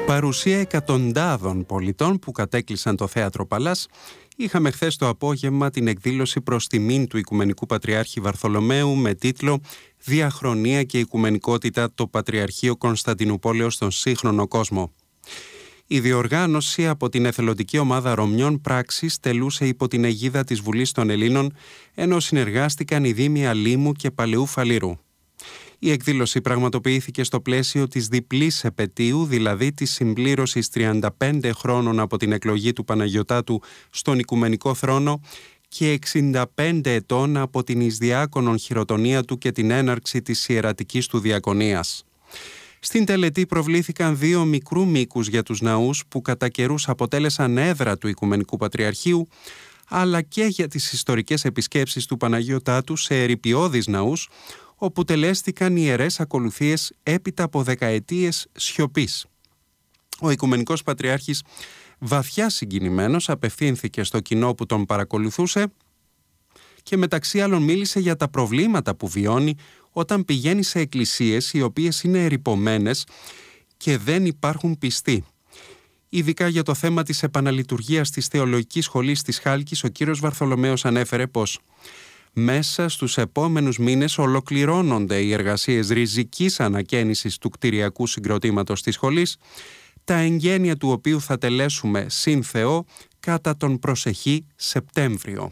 Παρουσία εκατοντάδων πολιτών που κατέκλυσαν το Θέατρο Παλάς. Είχαμε χθες το απόγευμα την εκδήλωση προς τιμήν του Οικουμενικού Πατριάρχη Βαρθολομαίου με τίτλο «Διαχρονία και Οικουμενικότητα, το Πατριαρχείο Κωνσταντινουπόλεως στον σύγχρονο κόσμο». Η διοργάνωση από την εθελοντική ομάδα Ρωμιών Πράξης τελούσε υπό την αιγίδα της Βουλής των Ελλήνων, ενώ συνεργάστηκαν οι Δήμοι Αλήμου και Παλαιού Φαλήρου. Η εκδήλωση πραγματοποιήθηκε στο πλαίσιο της διπλής επετείου, δηλαδή της συμπλήρωσης 35 χρόνων από την εκλογή του Παναγιωτάτου στον Οικουμενικό Θρόνο και 65 ετών από την εις χειροτονία του και την έναρξη της ιερατικής του διακονίας. Στην τελετή προβλήθηκαν 2 μικρού μήκους για τους ναούς που κατά καιρούς αποτέλεσαν έδρα του Οικουμενικού Πατριαρχείου, αλλά και για τις ιστορικές επισκέψεις του Παναγιωτάτου σε ερειπιώδεις ναούς, όπου τελέστηκαν ιερές ακολουθίες έπειτα από δεκαετίες σιωπής. Ο Οικουμενικός Πατριάρχης, βαθιά συγκινημένος, απευθύνθηκε στο κοινό που τον παρακολουθούσε και μεταξύ άλλων μίλησε για τα προβλήματα που βιώνει όταν πηγαίνει σε εκκλησίες οι οποίες είναι ερειπωμένες και δεν υπάρχουν πιστοί. Ειδικά για το θέμα της επαναλειτουργίας της Θεολογικής Σχολής της Χάλκης, ο κύριος Βαρθολομαίος ανέφερε πως μέσα στους επόμενους μήνες ολοκληρώνονται οι εργασίες ριζικής ανακαίνησης του κτηριακού συγκροτήματος της σχολής, τα εγγένεια του οποίου θα τελέσουμε συν Θεό κατά τον προσεχή Σεπτέμβριο.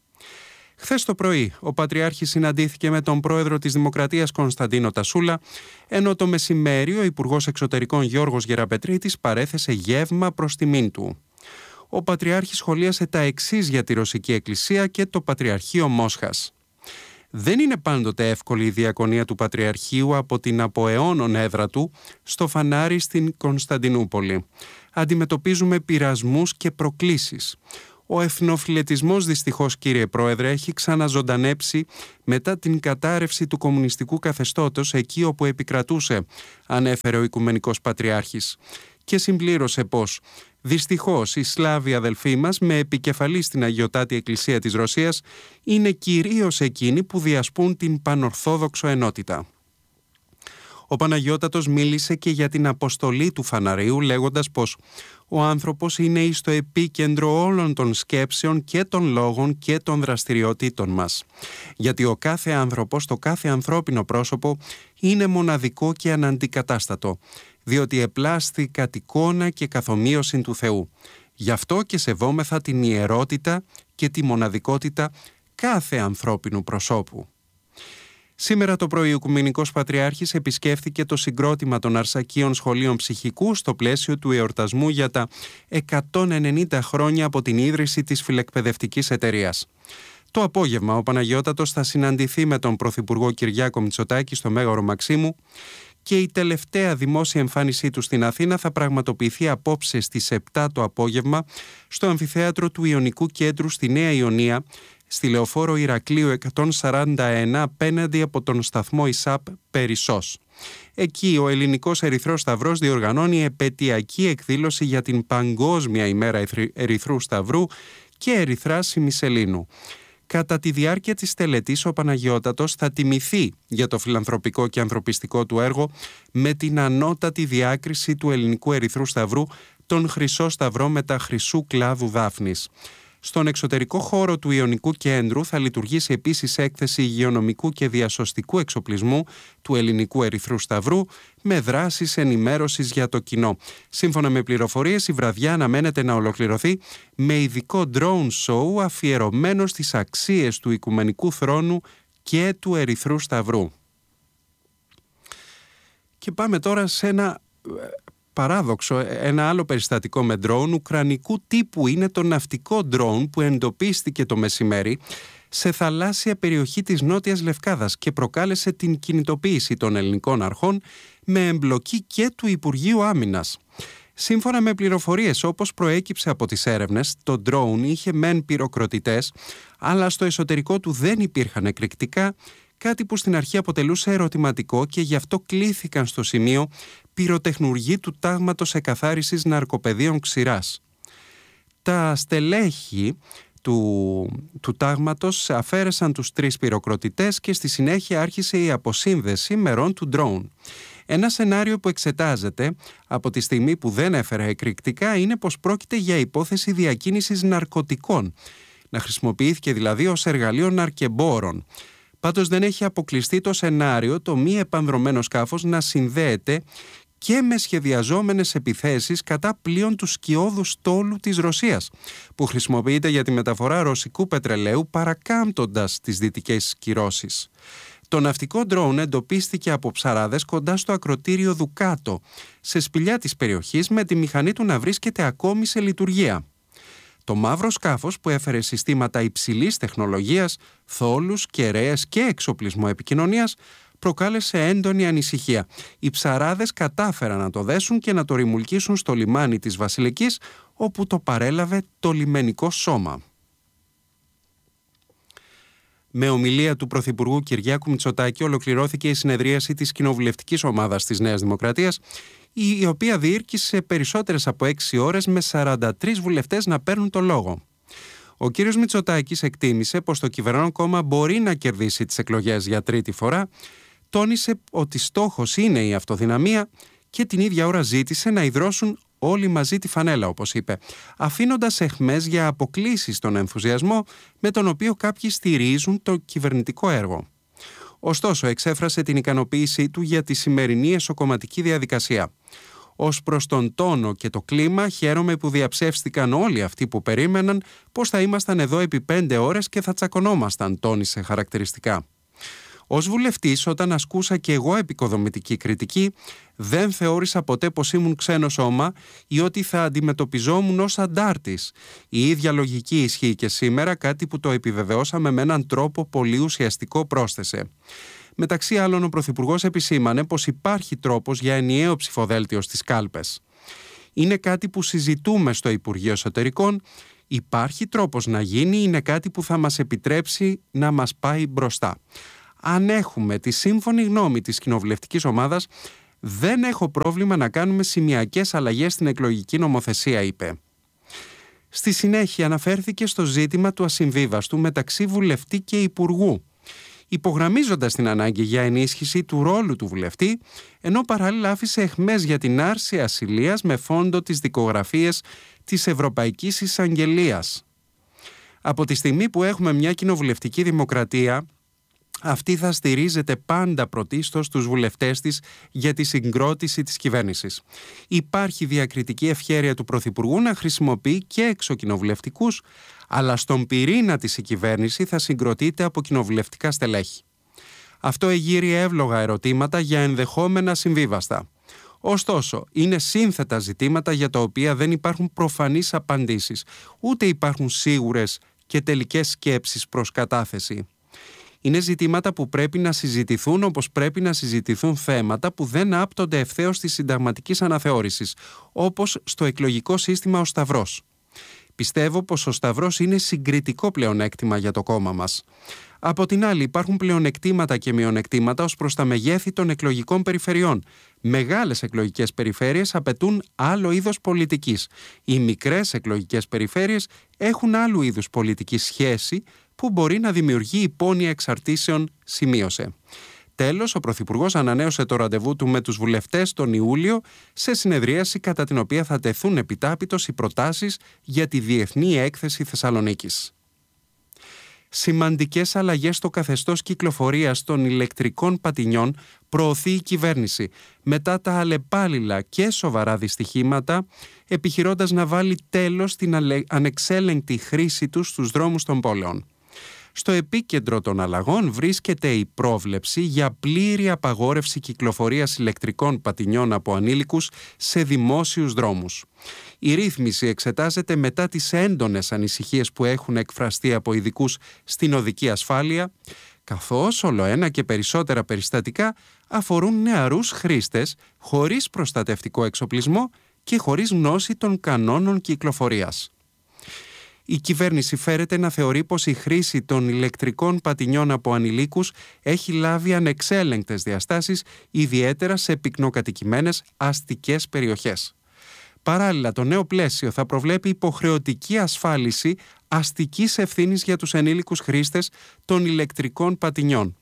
Χθες το πρωί, ο Πατριάρχης συναντήθηκε με τον πρόεδρο της Δημοκρατίας Κωνσταντίνο Τασούλα, ενώ το μεσημέρι ο Υπουργός Εξωτερικών Γιώργος Γεραπετρίτης παρέθεσε γεύμα προς τιμήν του. Ο Πατριάρχης σχολίασε τα εξής για τη Ρωσική Εκκλησία και το Πατριαρχείο Μόσχας. Δεν είναι πάντοτε εύκολη η διακονία του Πατριαρχείου από την από αιώνων έδρα του στο φανάρι στην Κωνσταντινούπολη. Αντιμετωπίζουμε πειρασμούς και προκλήσεις. Ο εθνοφιλετισμός, δυστυχώς κύριε Πρόεδρε, έχει ξαναζωντανέψει μετά την κατάρρευση του κομμουνιστικού καθεστώτος εκεί όπου επικρατούσε, ανέφερε ο Οικουμενικός Πατριάρχης. Και συμπλήρωσε πως δυστυχώς οι Σλάβοι αδελφοί μας με επικεφαλή στην Αγιωτάτη Εκκλησία της Ρωσίας είναι κυρίως εκείνοι που διασπούν την πανορθόδοξο ενότητα. Ο Παναγιώτατος μίλησε και για την αποστολή του φαναρίου, λέγοντας πως ο άνθρωπος είναι στο επίκεντρο όλων των σκέψεων και των λόγων και των δραστηριοτήτων μας. Γιατί ο κάθε άνθρωπος, το κάθε ανθρώπινο πρόσωπο είναι μοναδικό και αναντικατάστατο, διότι επλάσθη κατ' εικόνα και καθομοίωση του Θεού. Γι' αυτό και σεβόμεθα την ιερότητα και τη μοναδικότητα κάθε ανθρώπινου προσώπου. Σήμερα το πρωί ο Οικουμενικός Πατριάρχης επισκέφθηκε το συγκρότημα των Αρσακίων Σχολείων Ψυχικού στο πλαίσιο του εορτασμού για τα 190 χρόνια από την ίδρυση της φιλεκπαιδευτικής εταιρείας. Το απόγευμα ο Παναγιώτατος θα συναντηθεί με τον Πρωθυπουργό Κυριάκο Μητσοτάκη στο Μέγαρο Μαξίμου και η τελευταία δημόσια εμφάνισή του στην Αθήνα θα πραγματοποιηθεί απόψε στις 7 το απόγευμα στο αμφιθέατρο του Ιωνικού Κέντρου στη Νέα Ιωνία, στη Λεωφόρο Ηρακλείου 141 απέναντι από τον σταθμό ΙΣΑΠ Περισσός. Εκεί ο Ελληνικός Ερυθρός Σταυρός διοργανώνει επετειακή εκδήλωση για την Παγκόσμια ημέρα Ερυθρού Σταυρού και Ερυθράς ημισελήνου. Κατά τη διάρκεια της τελετής ο Παναγιώτατος θα τιμηθεί για το φιλανθρωπικό και ανθρωπιστικό του έργο με την ανώτατη διάκριση του Ελληνικού Ερυθρού Σταυρού, τον Χρυσό Σταυρό με τα χρυσού κλάδου δάφνης. Στον εξωτερικό χώρο του Ιωνικού Κέντρου θα λειτουργήσει επίσης έκθεση υγειονομικού και διασωστικού εξοπλισμού του Ελληνικού Ερυθρού Σταυρού με δράσεις ενημέρωσης για το κοινό. Σύμφωνα με πληροφορίες, η βραδιά αναμένεται να ολοκληρωθεί με ειδικό drone show αφιερωμένο στις αξίες του Οικουμενικού Θρόνου και του Ερυθρού Σταυρού. Και πάμε τώρα σε ένα παράδοξο, ένα άλλο περιστατικό με ντρόουν ουκρανικού τύπου. Είναι το ναυτικό ντρόουν που εντοπίστηκε το μεσημέρι σε θαλάσσια περιοχή της Νότιας Λευκάδας και προκάλεσε την κινητοποίηση των ελληνικών αρχών με εμπλοκή και του Υπουργείου Άμυνας. Σύμφωνα με πληροφορίες, όπως προέκυψε από τις έρευνες, το ντρόουν είχε μεν πυροκροτητές, αλλά στο εσωτερικό του δεν υπήρχαν εκρηκτικά, κάτι που στην αρχή αποτελούσε ερωτηματικό και γι' αυτό κλήθηκαν στο σημείο πυροτεχνουργοί του τάγματος εκαθάρισης ναρκοπαιδείων Ξηράς. Τα στελέχη του τάγματος αφαίρεσαν τους 3 πυροκροτητές και στη συνέχεια άρχισε η αποσύνδεση μερών του ντρόουν. Ένα σενάριο που εξετάζεται από τη στιγμή που δεν έφερε εκρηκτικά είναι πως πρόκειται για υπόθεση διακίνησης ναρκωτικών. Να χρησιμοποιήθηκε δηλαδή ως εργαλείο ναρκεμπόρων. Πάντως δεν έχει αποκλειστεί το σενάριο το μη επανδρωμένο σκάφος να συνδέεται και με σχεδιαζόμενες επιθέσεις κατά πλοίων του σκιώδου στόλου της Ρωσίας, που χρησιμοποιείται για τη μεταφορά ρωσικού πετρελαίου παρακάμπτοντας τις δυτικές κυρώσεις. Το ναυτικό ντρόουν εντοπίστηκε από ψαράδες κοντά στο ακρωτήριο Δουκάτο, σε σπηλιά της περιοχής, με τη μηχανή του να βρίσκεται ακόμη σε λειτουργία. Το μαύρο σκάφος, που έφερε συστήματα υψηλής τεχνολογίας, θόλους, κεραίες και εξοπλισμό επικοινωνίας, προκάλεσε έντονη ανησυχία. Οι ψαράδες κατάφεραν να το δέσουν και να το ρημουλκίσουν στο λιμάνι της Βασιλικής, όπου το παρέλαβε το λιμενικό σώμα. Με ομιλία του Πρωθυπουργού Κυριάκου Μητσοτάκη ολοκληρώθηκε η συνεδρίαση της κοινοβουλευτικής ομάδας της Νέας Δημοκρατίας, η οποία διήρκησε περισσότερες από 6 ώρες με 43 βουλευτές να παίρνουν το λόγο. Ο κύριος Μητσοτάκης εκτίμησε πως το κυβερνών κόμμα μπορεί να κερδίσει τις εκλογές για τρίτη φορά, τόνισε ότι στόχος είναι η αυτοδυναμία και την ίδια ώρα ζήτησε να ιδρώσουν όλοι μαζί τη φανέλα, όπως είπε, αφήνοντας αιχμές για αποκλίσεις στον ενθουσιασμό με τον οποίο κάποιοι στηρίζουν το κυβερνητικό έργο. Ωστόσο, εξέφρασε την ικανοποίησή του για τη σημερινή εσωκομματική διαδικασία. Ως προς τον τόνο και το κλίμα, χαίρομαι που διαψεύστηκαν όλοι αυτοί που περίμεναν πως θα ήμασταν εδώ επί 5 ώρες και θα τσακωνόμασταν, τόνισε χαρακτηριστικά. Ως βουλευτής, όταν ασκούσα και εγώ επικοδομητική κριτική, δεν θεώρησα ποτέ πως ήμουν ξένο σώμα ή ότι θα αντιμετωπιζόμουν ως αντάρτης. Η ίδια λογική ισχύει και σήμερα, κάτι που το επιβεβαιώσαμε με έναν τρόπο πολύ ουσιαστικό, πρόσθεσε. Μεταξύ άλλων, ο Πρωθυπουργός επισήμανε πως υπάρχει τρόπος για ενιαίο ψηφοδέλτιο στις κάλπες. Είναι κάτι που συζητούμε στο Υπουργείο Εσωτερικών. Υπάρχει τρόπος να γίνει, είναι κάτι που θα μας επιτρέψει να μας πάει μπροστά. Αν έχουμε τη σύμφωνη γνώμη της κοινοβουλευτικής ομάδας, δεν έχω πρόβλημα να κάνουμε σημειακές αλλαγές στην εκλογική νομοθεσία, είπε. Στη συνέχεια αναφέρθηκε στο ζήτημα του ασυμβίβαστου μεταξύ βουλευτή και υπουργού, υπογραμμίζοντας την ανάγκη για ενίσχυση του ρόλου του βουλευτή, ενώ παράλληλα άφησε αιχμές για την άρση ασυλίας με φόντο τις δικογραφίες της Ευρωπαϊκής Εισαγγελίας. Από τη στιγμή που έχουμε μια κοινοβουλευτική δημοκρατία, αυτή θα στηρίζεται πάντα πρωτίστως τους βουλευτές της για τη συγκρότηση της κυβέρνησης. Υπάρχει διακριτική ευχέρεια του Πρωθυπουργού να χρησιμοποιεί και εξοκοινοβουλευτικούς, αλλά στον πυρήνα της η κυβέρνηση θα συγκροτείται από κοινοβουλευτικά στελέχη. Αυτό εγείρει εύλογα ερωτήματα για ενδεχόμενα συμβίβαστα. Ωστόσο, είναι σύνθετα ζητήματα για τα οποία δεν υπάρχουν προφανείς απαντήσεις, ούτε υπάρχουν σίγουρες και τελικές σκέψεις προς κατάθεση. Είναι ζητήματα που πρέπει να συζητηθούν, όπως πρέπει να συζητηθούν θέματα που δεν άπτονται ευθέως της συνταγματικής αναθεώρησης, όπως στο εκλογικό σύστημα ο Σταυρός. Πιστεύω πως ο Σταυρός είναι συγκριτικό πλεονέκτημα για το κόμμα μας. Από την άλλη, υπάρχουν πλεονεκτήματα και μειονεκτήματα ως προς τα μεγέθη των εκλογικών περιφερειών. Μεγάλες εκλογικές περιφέρειες απαιτούν άλλο είδος πολιτικής. Οι μικρές εκλογικές περιφέρειες έχουν άλλου είδους πολιτική σχέση που μπορεί να δημιουργεί υπόνοια εξαρτήσεων, σημείωσε. Τέλος, ο Πρωθυπουργός ανανέωσε το ραντεβού του με τους βουλευτές τον Ιούλιο σε συνεδρίαση κατά την οποία θα τεθούν επιτάπητος οι προτάσεις για τη Διεθνή Έκθεση Θεσσαλονίκης. Σημαντικές αλλαγές στο καθεστώς κυκλοφορίας των ηλεκτρικών πατινιών προωθεί η κυβέρνηση μετά τα αλλεπάλληλα και σοβαρά δυστυχήματα, επιχειρώντας να βάλει τέλος στην ανεξέλεγκτη χρήση τους στους δρόμους των πόλεων. Στο επίκεντρο των αλλαγών βρίσκεται η πρόβλεψη για πλήρη απαγόρευση κυκλοφορίας ηλεκτρικών πατινιών από ανήλικους σε δημόσιους δρόμους. Η ρύθμιση εξετάζεται μετά τις έντονες ανησυχίες που έχουν εκφραστεί από ειδικούς στην οδική ασφάλεια, καθώς ολοένα και περισσότερα περιστατικά αφορούν νεαρούς χρήστες χωρίς προστατευτικό εξοπλισμό και χωρίς γνώση των κανόνων κυκλοφορίας. Η κυβέρνηση φέρεται να θεωρεί πως η χρήση των ηλεκτρικών πατινιών από ανηλίκους έχει λάβει ανεξέλεγκτες διαστάσεις, ιδιαίτερα σε πυκνοκατοικημένες αστικές περιοχές. Παράλληλα, το νέο πλαίσιο θα προβλέπει υποχρεωτική ασφάλιση αστικής ευθύνης για τους ενήλικους χρήστες των ηλεκτρικών πατινιών.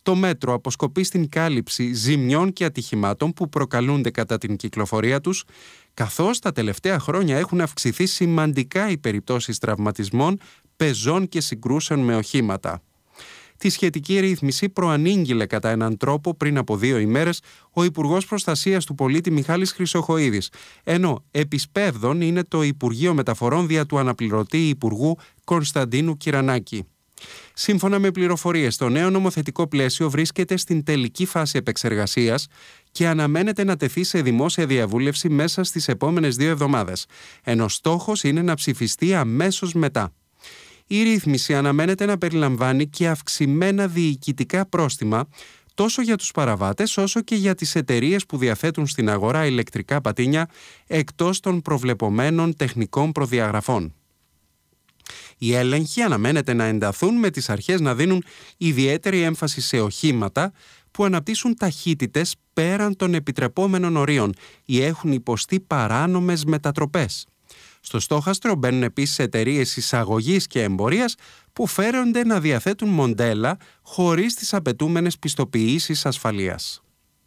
Το μέτρο αποσκοπεί στην κάλυψη ζημιών και ατυχημάτων που προκαλούνται κατά την κυκλοφορία τους, καθώς τα τελευταία χρόνια έχουν αυξηθεί σημαντικά οι περιπτώσεις τραυματισμών, πεζών και συγκρούσεων με οχήματα. Τη σχετική ρύθμιση προανήγγειλε κατά έναν τρόπο πριν από 2 ημέρες ο Υπουργός Προστασίας του Πολίτη Μιχάλης Χρυσοχοΐδης, ενώ επισπεύδων είναι το Υπουργείο Μεταφορών δια του αναπληρωτή Υπουργού Κωνσταντίνου Κυρανάκη. Σύμφωνα με πληροφορίες, το νέο νομοθετικό πλαίσιο βρίσκεται στην τελική φάση επεξεργασίας και αναμένεται να τεθεί σε δημόσια διαβούλευση μέσα στις επόμενες 2 εβδομάδες, ενώ στόχος είναι να ψηφιστεί αμέσως μετά. Η ρύθμιση αναμένεται να περιλαμβάνει και αυξημένα διοικητικά πρόστιμα τόσο για τους παραβάτες όσο και για τις εταιρείες που διαθέτουν στην αγορά ηλεκτρικά πατίνια εκτός των προβλεπομένων τεχνικών προδιαγραφών. Οι έλεγχοι αναμένεται να ενταθούν με τις αρχές να δίνουν ιδιαίτερη έμφαση σε οχήματα που αναπτύσσουν ταχύτητες πέραν των επιτρεπόμενων ορίων ή έχουν υποστεί παράνομες μετατροπές. Στο στόχαστρο μπαίνουν επίσης εταιρείες εισαγωγής και εμπορίας που φέρονται να διαθέτουν μοντέλα χωρίς τις απαιτούμενες πιστοποιήσεις ασφαλείας.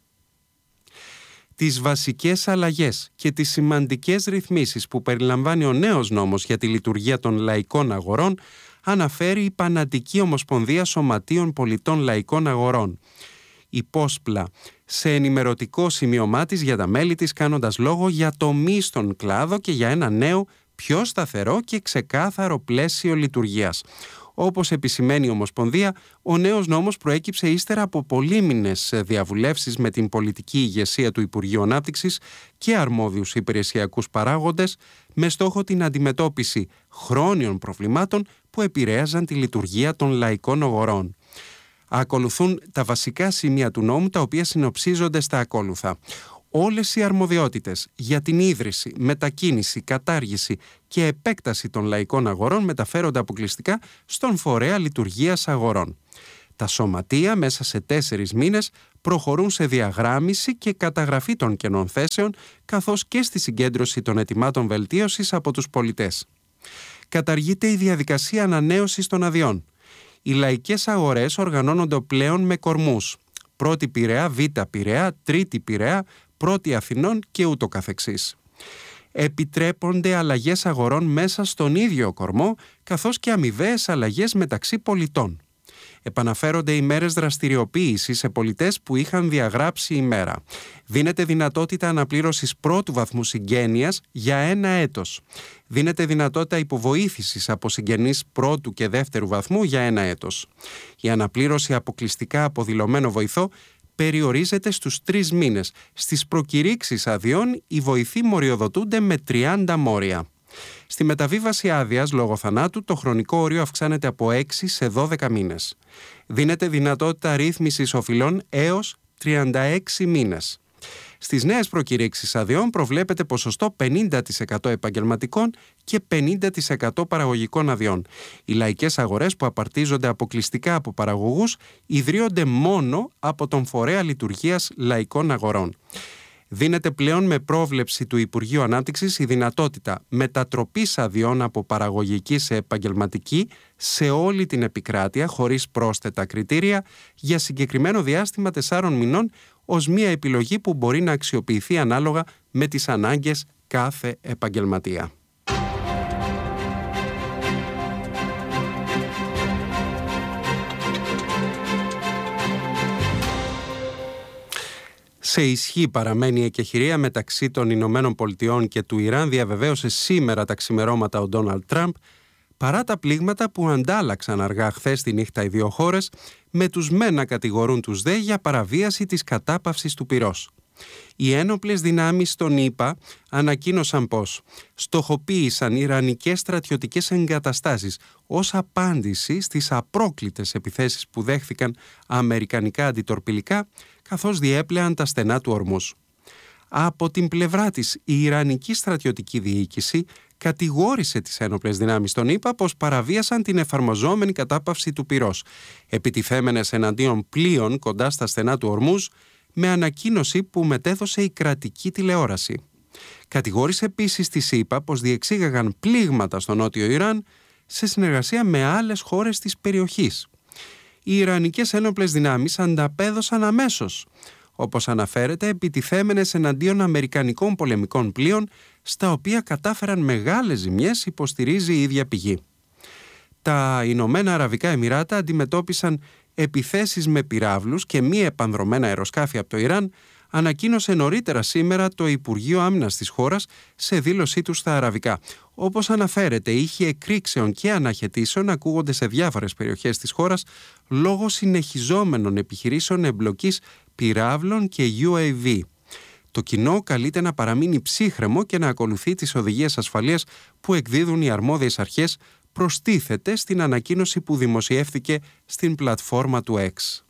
Τις βασικές αλλαγές και τις σημαντικές ρυθμίσεις που περιλαμβάνει ο νέος νόμος για τη λειτουργία των λαϊκών αγορών αναφέρει η Παναττική Ομοσπονδία Σωματείων Πολιτών Λαϊκών Αγορών, η Πόσπλα, σε ενημερωτικό σημείωμά της για τα μέλη της, κάνοντας λόγο για τομείς στον κλάδο και για ένα νέο, πιο σταθερό και ξεκάθαρο πλαίσιο λειτουργίας. Όπως επισημαίνει η Ομοσπονδία, ο νέος νόμος προέκυψε ύστερα από πολύμηνες διαβουλεύσεις με την πολιτική ηγεσία του Υπουργείου Ανάπτυξης και αρμόδιους υπηρεσιακούς παράγοντες, με στόχο την αντιμετώπιση χρόνιων προβλημάτων που επηρέαζαν τη λειτουργία των λαϊκών αγορών. Ακολουθούν τα βασικά σημεία του νόμου, τα οποία συνοψίζονται στα ακόλουθα. Όλες οι αρμοδιότητες για την ίδρυση, μετακίνηση, κατάργηση και επέκταση των λαϊκών αγορών μεταφέρονται αποκλειστικά στον φορέα λειτουργίας αγορών. Τα σωματεία μέσα σε 4 μήνες προχωρούν σε διαγράμμιση και καταγραφή των κενών θέσεων, καθώς και στη συγκέντρωση των αιτημάτων βελτίωσης από τους πολιτές. Καταργείται η διαδικασία ανανέωσης των αδειών. Οι λαϊκές αγορές οργανώνονται πλέον με κορμούς. 1η Πειραιά, Β' Πειραιά, 3η Πειραιά, 1η Αθηνών και ούτω καθεξής. Επιτρέπονται αλλαγές αγορών μέσα στον ίδιο κορμό, καθώς και αμοιβαίες αλλαγές μεταξύ πολιτών. Επαναφέρονται ημέρες δραστηριοποίησης σε πολιτές που είχαν διαγράψει ημέρα. Δίνεται δυνατότητα αναπλήρωσης 1ου βαθμού συγγένειας για 1 έτος. Δίνεται δυνατότητα υποβοήθησης από συγγενείς 1ου και 2ου βαθμού για 1 έτος. Η αναπλήρωση αποκλειστικά από δηλωμένο βοηθό περιορίζεται στους 3 μήνες. Στις προκηρύξεις αδειών οι βοηθοί μοριοδοτούνται με 30 μόρια. Στη μεταβίβαση άδειας λόγω θανάτου το χρονικό όριο αυξάνεται από 6 σε 12 μήνες. Δίνεται δυνατότητα ρύθμισης οφειλών έως 36 μήνες. Στις νέες προκηρύξεις αδειών προβλέπεται ποσοστό 50% επαγγελματικών και 50% παραγωγικών αδειών. Οι λαϊκές αγορές που απαρτίζονται αποκλειστικά από παραγωγούς ιδρύονται μόνο από τον φορέα λειτουργίας λαϊκών αγορών. Δίνεται πλέον με πρόβλεψη του Υπουργείου Ανάπτυξης η δυνατότητα μετατροπής αδειών από παραγωγική σε επαγγελματική σε όλη την επικράτεια χωρίς πρόσθετα κριτήρια για συγκεκριμένο διάστημα 4 μηνών ως μία επιλογή που μπορεί να αξιοποιηθεί ανάλογα με τις ανάγκες κάθε επαγγελματία. Σε ισχύ παραμένει η εκεχηρία μεταξύ των Ηνωμένων Πολιτειών και του Ιράν, διαβεβαίωσε σήμερα τα ξημερώματα ο Ντόναλντ Τραμπ, παρά τα πλήγματα που αντάλλαξαν αργά χθες τη νύχτα οι δύο χώρες, με τους μεν να κατηγορούν τους δε για παραβίαση της κατάπαυσης του πυρός. Οι ένοπλες δυνάμεις των ΗΠΑ ανακοίνωσαν πως στοχοποίησαν ιρανικές στρατιωτικές εγκαταστάσεις ως απάντηση στις απρόκλητες επιθέσεις που δέχθηκαν αμερικανικά αντιτορπιλικά, καθώς διέπλεαν τα στενά του Ορμούζ. Από την πλευρά της, η Ιρανική στρατιωτική διοίκηση κατηγόρησε τις ένοπλες δυνάμεις των ΗΠΑ πως παραβίασαν την εφαρμοζόμενη κατάπαυση του πυρός, επιτιθέμενες εναντίον πλοίων κοντά στα στενά του Ορμούζ, με ανακοίνωση που μετέδωσε η κρατική τηλεόραση. Κατηγόρησε επίσης τις ΗΠΑ πως διεξήγαγαν πλήγματα στο νότιο Ιράν σε συνεργασία με άλλες χώρες της περιοχής. οι Ιρανικές ένοπλες δυνάμεις ανταπέδωσαν αμέσως, όπως αναφέρεται, επιτιθέμενες εναντίον αμερικανικών πολεμικών πλοίων, στα οποία κατάφεραν μεγάλες ζημιές, υποστηρίζει η ίδια πηγή. Τα Ηνωμένα Αραβικά Εμιράτα αντιμετώπισαν επιθέσεις με πυράβλους και μη επανδρωμένα αεροσκάφη από το Ιράν, ανακοίνωσε νωρίτερα σήμερα το Υπουργείο Άμυνας της χώρας σε δήλωσή του στα αραβικά. Όπως αναφέρεται, ήχοι εκρήξεων και αναχαιτήσεων ακούγονται σε διάφορες περιοχές της χώρας λόγω συνεχιζόμενων επιχειρήσεων εμπλοκής πυράβλων και UAV. Το κοινό καλείται να παραμείνει ψύχρεμο και να ακολουθεί τις οδηγίες ασφαλείας που εκδίδουν οι αρμόδιες αρχές, προστίθεται στην ανακοίνωση που δημοσιεύθηκε στην πλατφόρμα του X.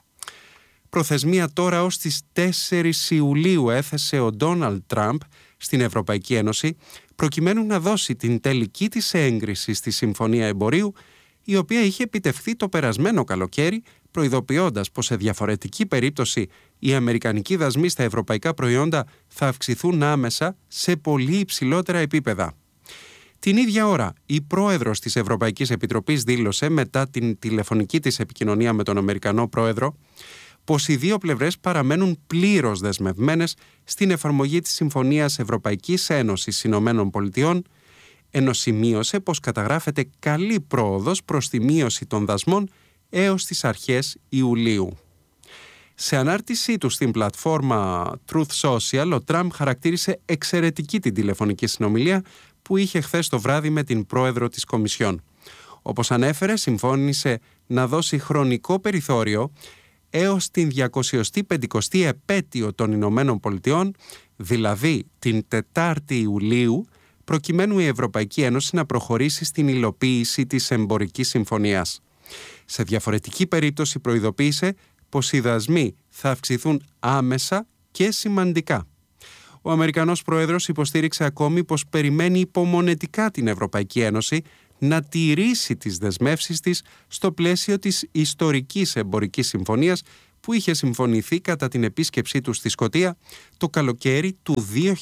Προθεσμία τώρα ως τις 4 Ιουλίου έθεσε ο Ντόναλντ Τραμπ στην Ευρωπαϊκή Ένωση προκειμένου να δώσει την τελική της έγκριση στη Συμφωνία Εμπορίου, η οποία είχε επιτευχθεί το περασμένο καλοκαίρι, προειδοποιώντας πως σε διαφορετική περίπτωση οι αμερικανικοί δασμοί στα ευρωπαϊκά προϊόντα θα αυξηθούν άμεσα σε πολύ υψηλότερα επίπεδα. Την ίδια ώρα, η πρόεδρος της Ευρωπαϊκής Επιτροπής δήλωσε μετά την τηλεφωνική της επικοινωνία με τον Αμερικανό πρόεδρο πως οι δύο πλευρές παραμένουν πλήρως δεσμευμένες στην εφαρμογή της Συμφωνίας Ευρωπαϊκής Ένωσης Ηνωμένων Πολιτειών, ενώ σημείωσε πως καταγράφεται καλή πρόοδος προς τη μείωση των δασμών έως τις αρχές Ιουλίου. Σε ανάρτησή του στην πλατφόρμα Truth Social, ο Τραμπ χαρακτήρισε εξαιρετική την τηλεφωνική συνομιλία που είχε χθες το βράδυ με την πρόεδρο της Κομισιόν. Όπως ανέφερε, συμφώνησε να δώσει χρονικό περιθώριο έως την 250η επέτειο των Ηνωμένων Πολιτειών, δηλαδή την 4η Ιουλίου, προκειμένου η Ευρωπαϊκή Ένωση να προχωρήσει στην υλοποίηση της εμπορικής συμφωνίας. Σε διαφορετική περίπτωση προειδοποίησε πως οι δασμοί θα αυξηθούν άμεσα και σημαντικά. Ο Αμερικανός Πρόεδρος υποστήριξε ακόμη πως περιμένει υπομονετικά την Ευρωπαϊκή Ένωση να τηρήσει τις δεσμεύσεις της στο πλαίσιο της ιστορικής εμπορικής συμφωνίας που είχε συμφωνηθεί κατά την επίσκεψή του στη Σκωτία το καλοκαίρι του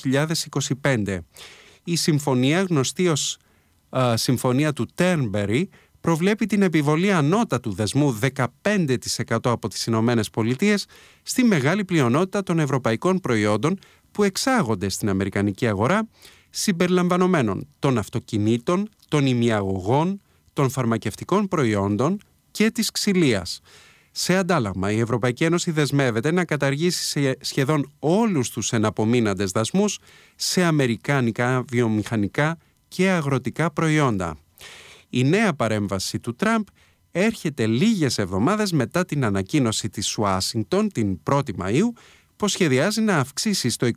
2025. Η συμφωνία, γνωστή ως Συμφωνία του Τέρνμπερι, προβλέπει την επιβολή ανώτατου δεσμού 15% από τις Ηνωμένες Πολιτείες στη μεγάλη πλειονότητα των ευρωπαϊκών προϊόντων που εξάγονται στην αμερικανική αγορά, συμπεριλαμβανομένων των αυτοκινήτων, των ημιαγωγών, των φαρμακευτικών προϊόντων και της ξυλίας. Σε αντάλλαγμα, η Ευρωπαϊκή Ένωση δεσμεύεται να καταργήσει σχεδόν όλους τους εναπομείναντες δασμούς σε αμερικάνικα βιομηχανικά και αγροτικά προϊόντα. Η νέα παρέμβαση του Τραμπ έρχεται λίγες εβδομάδες μετά την ανακοίνωση της Ουάσιγκτον την 1η Μαΐου πως σχεδιάζει να αυξήσει στο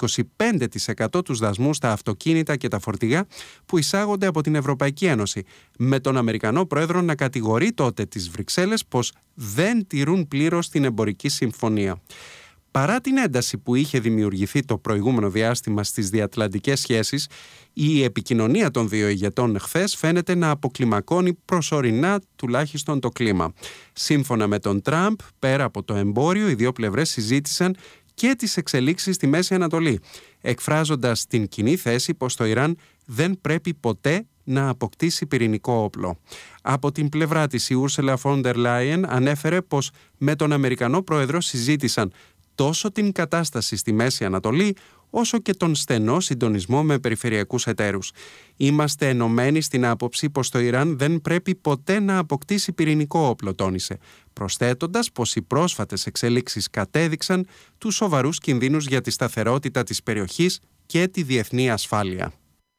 25% τους δασμούς στα αυτοκίνητα και τα φορτηγά που εισάγονται από την Ευρωπαϊκή Ένωση, με τον Αμερικανό Πρόεδρο να κατηγορεί τότε τις Βρυξέλλες πως δεν τηρούν πλήρως την εμπορική συμφωνία. Παρά την ένταση που είχε δημιουργηθεί το προηγούμενο διάστημα στις διατλαντικές σχέσεις, η επικοινωνία των δύο ηγετών χθες φαίνεται να αποκλιμακώνει προσωρινά τουλάχιστον το κλίμα. Σύμφωνα με τον Τραμπ, πέρα από το εμπόριο, οι δύο πλευρές συζήτησαν και τις εξελίξεις στη Μέση Ανατολή, εκφράζοντας την κοινή θέση πως το Ιράν δεν πρέπει ποτέ να αποκτήσει πυρηνικό όπλο. Από την πλευρά της, η Ursula von der Leyen ανέφερε πως με τον Αμερικανό Πρόεδρο συζήτησαν τόσο την κατάσταση στη Μέση Ανατολή, όσο και τον στενό συντονισμό με περιφερειακούς εταίρους. Είμαστε ενωμένοι στην άποψη πως το Ιράν δεν πρέπει ποτέ να αποκτήσει πυρηνικό όπλο, τόνισε, προσθέτοντας πως οι πρόσφατες εξέλιξεις κατέδειξαν τους σοβαρούς κινδύνους για τη σταθερότητα της περιοχής και τη διεθνή ασφάλεια.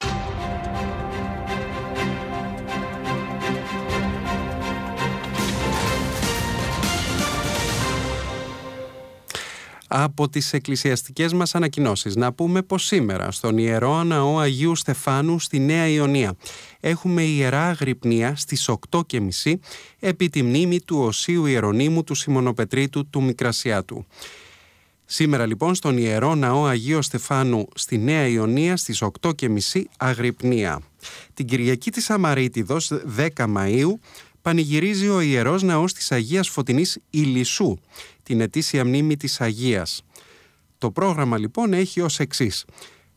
Από τις εκκλησιαστικές μας ανακοινώσεις να πούμε πως σήμερα στον Ιερό Ναό Αγίου Στεφάνου στη Νέα Ιωνία έχουμε Ιερά Αγρυπνία στις 8:30 επί τη μνήμη του Οσίου Ιερονύμου του Σιμωνοπετρίτου του Μικρασιάτου. Σήμερα λοιπόν στον Ιερό Ναό Αγίου Στεφάνου στη Νέα Ιωνία στις 8:30 Αγρυπνία. Την Κυριακή της Αμαρίτιδος 10 Μαΐου πανηγυρίζει ο Ιερός Ναός της Αγίας Φωτεινής Ηλισσού, την ετήσια μνήμη της Αγίας. Το πρόγραμμα λοιπόν έχει ως εξής.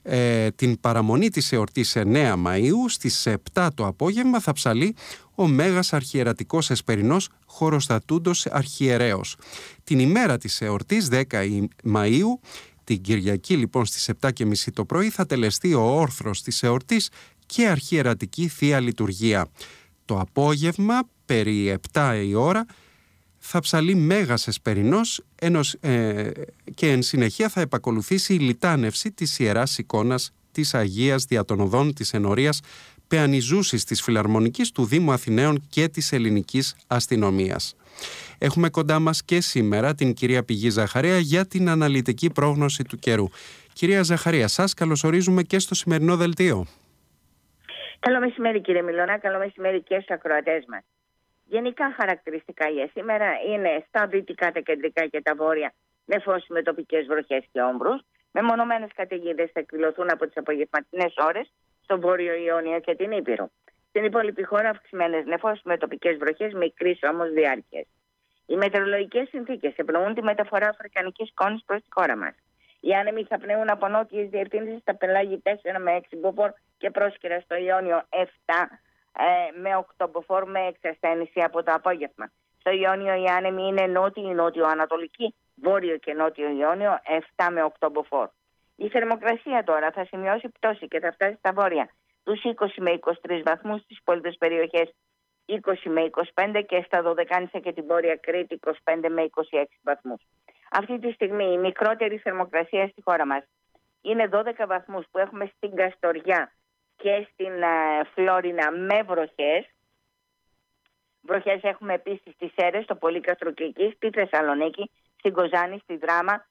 την παραμονή της εορτής 9 Μαΐου στις 7 το απόγευμα θα ψαλεί ο Μέγας Αρχιερατικός Εσπερινός Χοροστατούντος Αρχιερέος. Την ημέρα της εορτής 10 Μαΐου, την Κυριακή λοιπόν στις 7.30 το πρωί, θα τελεστεί ο όρθρος της εορτής και αρχιερατική Θεία Λειτουργία. Το απόγευμα περί 7 η ώρα θα ψαλεί Μέγας Εσπερινός και εν συνεχεία θα επακολουθήσει η λιτάνευση της Ιεράς Εικόνας της Αγίας δια των οδών της ενορίας Παιανιζούσης της Φιλαρμονικής του Δήμου Αθηναίων και της Ελληνικής Αστυνομίας. Έχουμε κοντά μας και σήμερα την κυρία Πηγή Ζαχαρία για την αναλυτική πρόγνωση του καιρού. Κυρία Ζαχαρία, σας καλωσορίζουμε και στο σημερινό δελτίο. Καλό μεσημέρι κύριε Μιλώνα, καλό μεσημέρι και στους ακροατές μας. Γενικά χαρακτηριστικά για σήμερα είναι στα δυτικά, τα κεντρικά και τα βόρεια νεφώσεις με τοπικές βροχές και όμβρους. Μεμονωμένες καταιγίδες θα εκδηλωθούν από τις απογευματινές ώρες στο Βόρειο Ιόνιο και την Ήπειρο. Στην υπόλοιπη χώρα αυξημένες νεφώσεις με τοπικές βροχές μικρής όμως διάρκειας. Οι μετεωρολογικές συνθήκες ευνοούν τη μεταφορά αφρικανικής σκόνης προς τη χώρα μας. Οι άνεμοι θα πνέουν από νότιες διευθύνσεις στα πελάγη 4 με 6 μποφόρ και πρόσκαιρα στο Ιόνιο 7 με 8 μποφόρ με εξασθένηση από το απόγευμα. Στο Ιόνιο οι άνεμοι είναι νότιο-ανατολική, βόρειο και νότιο Ιόνιο 7 με 8 μποφόρ. Η θερμοκρασία τώρα θα σημειώσει πτώση και θα φτάσει στα βόρεια τους 20 με 23 βαθμούς, στις υπόλοιπες περιοχές 20 με 25 και στα Δωδεκάνησα και την Βόρεια Κρήτη 25 με 26 βαθμούς. Αυτή τη στιγμή η μικρότερη θερμοκρασία στη χώρα μας είναι 12 βαθμούς που έχουμε στην Καστοριά και στην Φλόρινα με βροχές. Βροχές έχουμε επίσης στις Σέρρες, στο Πολύκαστρο και εκεί, στη Θεσσαλονίκη, στην Κοζάνη, στη Δράμα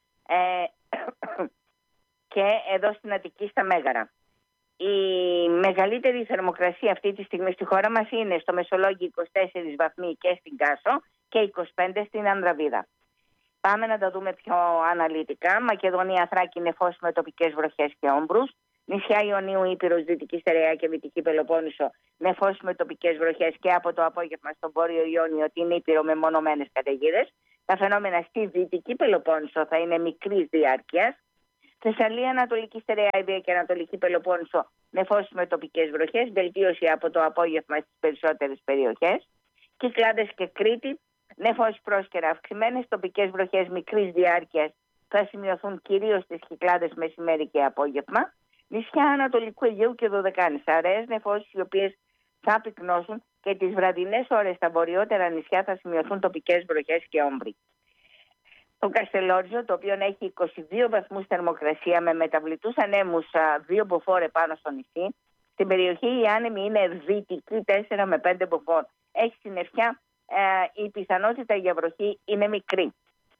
και εδώ στην Αττική στα Μέγαρα. Η μεγαλύτερη θερμοκρασία αυτή τη στιγμή στη χώρα μας είναι στο Μεσολόγγι 24 βαθμοί και στην Κάσο και 25 στην Ανδραβίδα. Πάμε να τα δούμε πιο αναλυτικά. Μακεδονία, Θράκη, νεφώσεις με τοπικές βροχές και όμβρους. Νησιά Ιωνίου, Ήπειρος, Δυτική Στερεά και Δυτική Πελοπόννησο, νεφώσεις με τοπικές βροχές και από το απόγευμα στο Βόρειο Ιόνιο, την Ήπειρο με μονομένες καταιγίδες. Τα φαινόμενα στη Δυτική Πελοπόννησο θα είναι μικρής διάρκειας. Θεσσαλία, Ανατολική Στερεά, Ιδία και Ανατολική Πελοπόννησο, νεφώσεις με τοπικές βροχές, βελτίωση από το απόγευμα στις περισσότερες περιοχές. Κυκλάδες και Κρήτη, νεφώσεις πρόσκαιρα αυξημένες, τοπικές βροχές μικρής διάρκειας θα σημειωθούν κυρίως στις Κυκλάδες μεσημέρι και απόγευμα. Νησιά Ανατολικού Αιγαίου και Δωδεκάνησα, αραιές νεφώσεις οι οποίες θα πυκνώσουν και τις βραδινές ώρες στα βορειότερα νησιά θα σημειωθούν τοπικές βροχές και όμβροι. Το Καστελόριζο, το οποίο έχει 22 βαθμούς θερμοκρασία με μεταβλητούς ανέμους 2 μποφόρ επάνω στο νησί. Στην περιοχή οι άνεμοι είναι δυτικοί 4 με 5 μποφόρ. Έχει συννεφιά, η πιθανότητα για βροχή είναι μικρή.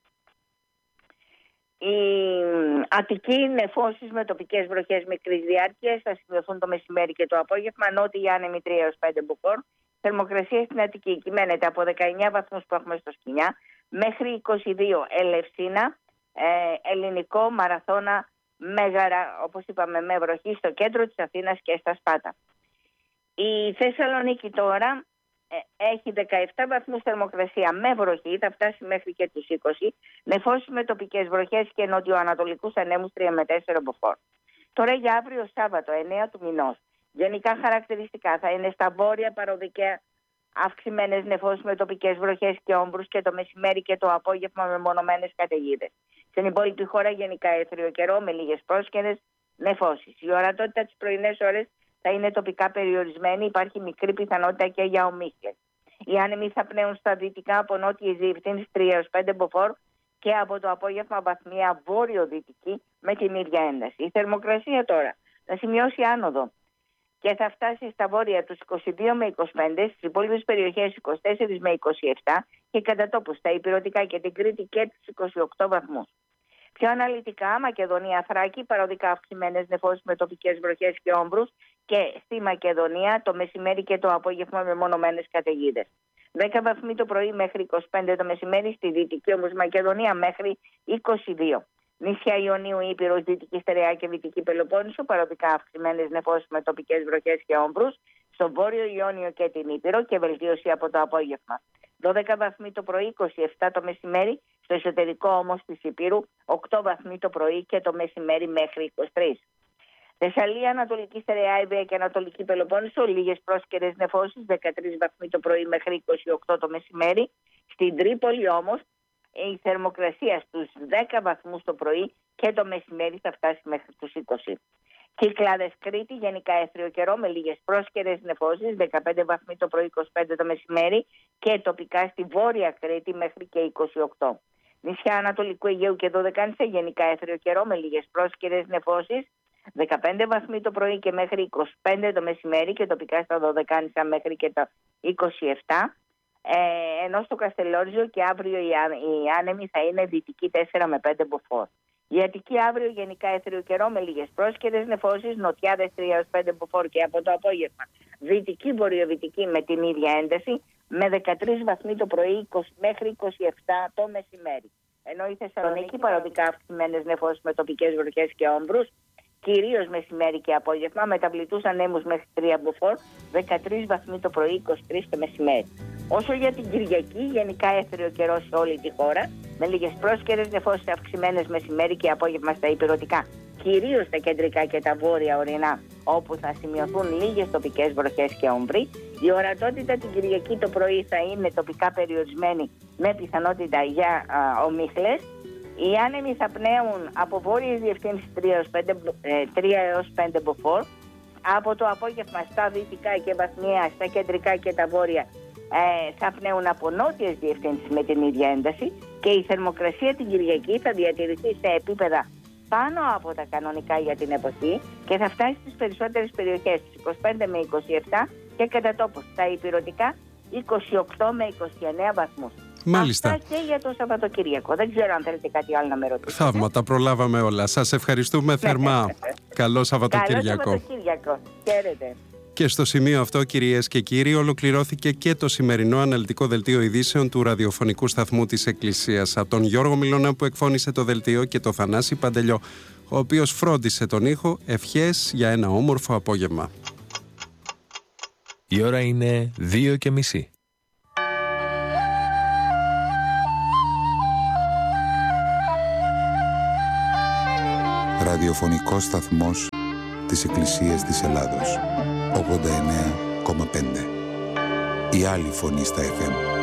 Η Αττική, νεφώσεις με τοπικές βροχές μικρής διάρκειας θα σημειωθούν το μεσημέρι και το απόγευμα. Νότιοι άνεμοι 3 έως 5 μποφόρ. Θερμοκρασία στην Αττική κυμαίνεται από 19 βαθμούς που έχουμε στο Σκοινιά μέχρι 22 Ελευσίνα, Ελληνικό, Μαραθώνα, Μέγαρα, όπως είπαμε, με βροχή στο κέντρο της Αθήνας και στα Σπάτα. Η Θεσσαλονίκη τώρα έχει 17 βαθμούς θερμοκρασία με βροχή, θα φτάσει μέχρι και τους 20, νεφώσεις με τοπικές βροχές και νοτιοανατολικούς ανέμους 3 με 4 μποφόρ. Τώρα για αύριο Σάββατο, 9 του μηνός, γενικά χαρακτηριστικά θα είναι στα βόρεια παροδικαία αυξημένες νεφώσεις με τοπικές βροχές και όμβρους και το μεσημέρι και το απόγευμα με μονομένες καταιγίδες. Στην υπόλοιπη χώρα γενικά έθριο καιρό με λίγες πρόσκαιρες νεφώσεις. Η ορατότητα τις πρωινές ώρες θα είναι τοπικά περιορισμένη, υπάρχει μικρή πιθανότητα και για ομίχλες. Οι άνεμοι θα πνέουν στα δυτικά από νότιες διευθύνσεις 3 έως 5 μποφόρ και από το απόγευμα βαθμία βόρειο-δυτική με την ίδια ένταση. Η θερμοκρασία τώρα θα σημειώσει άνοδο και θα φτάσει στα βόρεια τους 22 με 25, στις υπόλοιπες περιοχές 24 με 27 και κατά τόπους στα Ηπειρωτικά και την Κρήτη και τις 28 βαθμούς. Πιο αναλυτικά, Μακεδονία, Θράκη, παροδικά αυξημένες νεφώσεις με τοπικές βροχές και όμβρους και στη Μακεδονία το μεσημέρι και το απόγευμα με μονομένες καταιγίδες. 10 βαθμοί το πρωί μέχρι 25 το μεσημέρι, στη Δυτική όμως Μακεδονία μέχρι 22. Νησιά Ιωνίου, Ήπειρος, Δυτική Στερεά και Δυτική Πελοπόννησο, παροδικά αυξημένες νεφώσεις με τοπικές βροχές και όμβρους, στο Βόρειο Ιόνιο και την Ήπειρο και βελτίωση από το απόγευμα. 12 βαθμοί το πρωί, 27 το μεσημέρι, στο εσωτερικό όμως της Ήπειρου, 8 βαθμοί το πρωί και το μεσημέρι μέχρι 23. Θεσσαλία, Ανατολική Στερεά, Ιβαία και Ανατολική Πελοπόννησο, λίγες πρόσκαιρες νεφώσεις, 13 βαθμοί το πρωί μέχρι 28 το μεσημέρι. Στην Τρίπολη όμως η θερμοκρασία στους 10 βαθμούς το πρωί και το μεσημέρι θα φτάσει μέχρι τους 20. Κυκλάδες, Κρήτη, γενικά έθριο καιρό με λίγες πρόσκαιρες νεφώσεις, 15 βαθμοί το πρωί, 25 το μεσημέρι και τοπικά στη Βόρεια Κρήτη μέχρι και 28. Νησιά Ανατολικού Αιγαίου και Δωδεκάνησα, γενικά έθριο καιρό με λίγες πρόσκαιρες νεφώσεις, 15 βαθμοί το πρωί και μέχρι 25 το μεσημέρι και τοπικά στα Δωδεκάνησα μέχρι και τα 27. Ενώ στο Καστελόριζο και αύριο οι άνεμοι θα είναι δυτική 4 με 5 μποφόρ. Η Αττική αύριο γενικά έθριο καιρό με λίγες πρόσκαιρες νεφώσεις, νοτιάδες 3 έως 5 μποφόρ και από το απόγευμα δυτική βορειοδυτική με την ίδια ένταση με 13 βαθμοί το πρωί μέχρι 27 το μεσημέρι. Ενώ η Θεσσαλονίκη παροδικά αυξημένες νεφώσεις με τοπικές βροχές και όμβρους, κυρίως μεσημέρι και απόγευμα, μεταβλητούς ανέμους μέχρι 3 μποφόρ, 13 βαθμοί το πρωί, 23 το μεσημέρι. Όσο για την Κυριακή, γενικά έθριο καιρό σε όλη τη χώρα, με λίγες πρόσκαιρες νεφώσεις αυξημένες μεσημέρι και απόγευμα στα ηπειρωτικά, κυρίως στα κεντρικά και τα βόρεια ορεινά, όπου θα σημειωθούν λίγες τοπικές βροχές και όμβροι. Η ορατότητα την Κυριακή το πρωί θα είναι τοπικά περιορισμένη με πιθανότητα για ομίχλες. Οι άνεμοι θα πνέουν από βόρειες διευθύνσεις 3 έως 5 μποφόρ. Από το απόγευμα στα δυτικά και βαθμιαία, στα κεντρικά και τα βόρεια θα πνέουν από νότιες διευθύνσεις με την ίδια ένταση και η θερμοκρασία την Κυριακή θα διατηρηθεί σε επίπεδα πάνω από τα κανονικά για την εποχή και θα φτάσει στις περισσότερες περιοχές στις 25 με 27 και κατά τόπους στα ηπειρωτικά 28 με 29 βαθμούς. Μάλιστα. Αυτά και για το Σαββατοκύριακο. Δεν ξέρω αν θέλετε κάτι άλλο να με ρωτήσετε. Θαύμα, τα προλάβαμε όλα. Σας ευχαριστούμε θερμά. Καλό Σαββατοκύριακο. Καλό Σαββατοκύριακο. Χαίρετε. Και στο σημείο αυτό, κυρίες και κύριοι, ολοκληρώθηκε και το σημερινό αναλυτικό δελτίο ειδήσεων του ραδιοφωνικού σταθμού της Εκκλησίας. Από τον Γιώργο Μιλώνα που εκφώνησε το δελτίο και το Θανάση Παντελιό, ο οποίος φρόντισε τον ήχο, ευχές για ένα όμορφο απόγευμα. Η ώρα είναι 2:30. Ραδιοφωνικός σταθμός της Εκκλησίας της Ελλάδος, 89,5. Η άλλη φωνή στα FM.